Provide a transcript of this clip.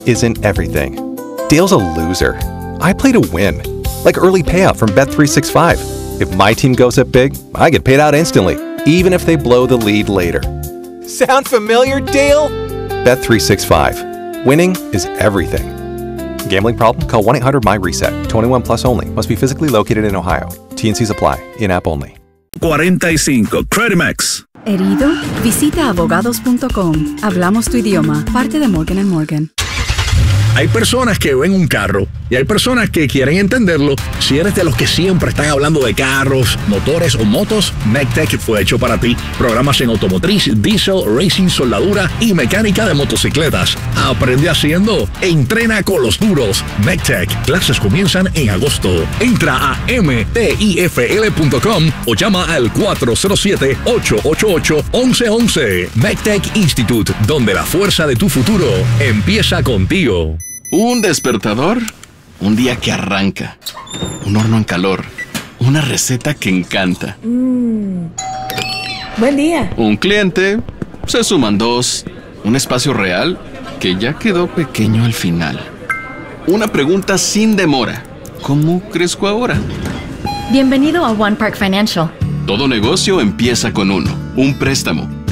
isn't everything. Dale's a loser. I play to win. Like early payout from Bet365. If my team goes up big, I get paid out instantly, even if they blow the lead later. Sound familiar, Dale? Bet365. Winning is everything. Gambling problem? Call 1-800-MY-RESET. 21 plus only. Must be physically located in Ohio. T&Cs apply. In-app only. 45 Credimax. ¿Herido? Visita abogados.com. Hablamos tu idioma. Parte de Morgan & Morgan. Hay personas que ven un carro y hay personas que quieren entenderlo. Si eres de los que siempre están hablando de carros, motores o motos, MECTEC fue hecho para ti. Programas en automotriz, diésel, racing, soldadura y mecánica de motocicletas. Aprende haciendo, entrena con los duros. MECTEC. Clases comienzan en agosto. Entra a mtifl.com o llama al 407-888-1111. MECTEC Institute, donde la fuerza de tu futuro empieza contigo. Un despertador, un día que arranca, un horno en calor, una receta que encanta. Buen día. Un cliente, se suman dos, un espacio real que ya quedó pequeño al final. Una pregunta sin demora. ¿Cómo crezco ahora? Bienvenido a One Park Financial. Todo negocio empieza con uno, un préstamo.